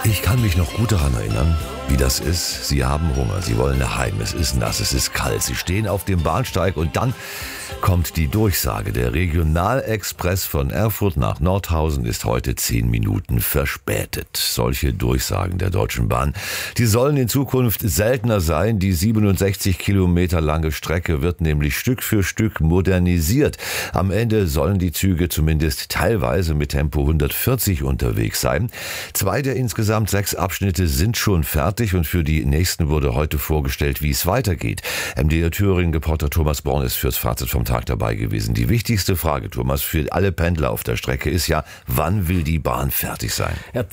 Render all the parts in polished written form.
Ich kann mich noch gut daran erinnern, wie das ist. Sie haben Hunger, Sie wollen nach Heim, es ist nass, es ist kalt. Sie stehen auf dem Bahnsteig und dann kommt die Durchsage. Der Regionalexpress von Erfurt nach Nordhausen ist heute 10 Minuten verspätet. Solche Durchsagen der Deutschen Bahn, die sollen in Zukunft seltener sein. Die 67 Kilometer lange Strecke wird nämlich Stück für Stück modernisiert. Am Ende sollen die Züge zumindest teilweise mit Tempo 140 unterwegs sein. 2 der insgesamt 6 Abschnitte sind schon fertig und für die nächsten wurde heute vorgestellt, wie es weitergeht. MDR Thüringen-Reporter Thomas Born ist fürs Fazit vom Tag dabei gewesen. Die wichtigste Frage, Thomas, für alle Pendler auf der Strecke ist ja, wann will die Bahn fertig sein? Ja,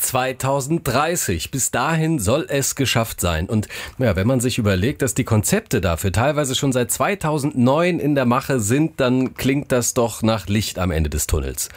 2030. Bis dahin soll es geschafft sein. Und ja, wenn man sich überlegt, dass die Konzepte dafür teilweise schon seit 2009 in der Mache sind, dann klingt das doch nach Licht am Ende des Tunnels.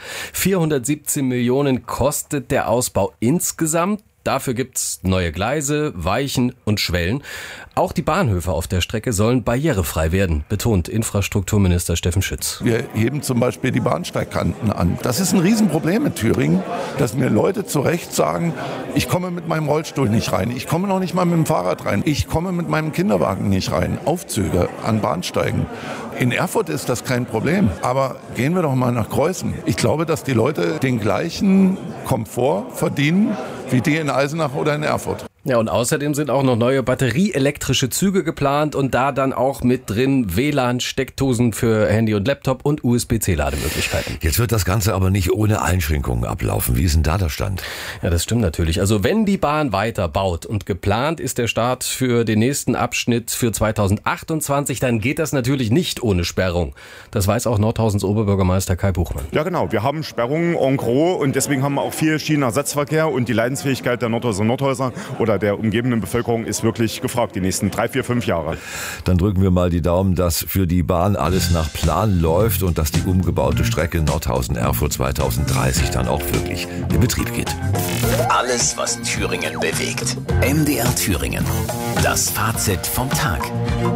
417 Millionen kostet der Ausbau insgesamt. Dafür gibt's neue Gleise, Weichen und Schwellen. Auch die Bahnhöfe auf der Strecke sollen barrierefrei werden, betont Infrastrukturminister Steffen Schütz. Wir heben zum Beispiel die Bahnsteigkanten an. Das ist ein Riesenproblem in Thüringen, dass mir Leute zu Recht sagen, ich komme mit meinem Rollstuhl nicht rein, ich komme noch nicht mal mit dem Fahrrad rein, ich komme mit meinem Kinderwagen nicht rein. Aufzüge an Bahnsteigen. In Erfurt ist das kein Problem, aber gehen wir doch mal nach Kreuzen. Ich glaube, dass die Leute den gleichen Komfort verdienen wie die in Eisenach oder in Erfurt. Ja, und außerdem sind auch noch neue batterieelektrische Züge geplant und da dann auch mit drin WLAN, Steckdosen für Handy und Laptop und USB-C-Lademöglichkeiten. Jetzt wird das Ganze aber nicht ohne Einschränkungen ablaufen. Wie ist denn da der Stand? Ja, das stimmt natürlich. Also wenn die Bahn weiter baut und geplant ist der Start für den nächsten Abschnitt für 2028, dann geht das natürlich nicht ohne Sperrung. Das weiß auch Nordhausens Oberbürgermeister Kai Buchmann. Ja genau, wir haben Sperrungen en gros und deswegen haben wir auch viel Schienenersatzverkehr und die Leidensfähigkeit der Nordhäuser oder der umgebenden Bevölkerung ist wirklich gefragt, die nächsten 3, 4, 5 Jahre. Dann drücken wir mal die Daumen, dass für die Bahn alles nach Plan läuft und dass die umgebaute Strecke Nordhausen-Erfurt 2030 dann auch wirklich in Betrieb geht. Alles, was Thüringen bewegt. MDR Thüringen. Das Fazit vom Tag.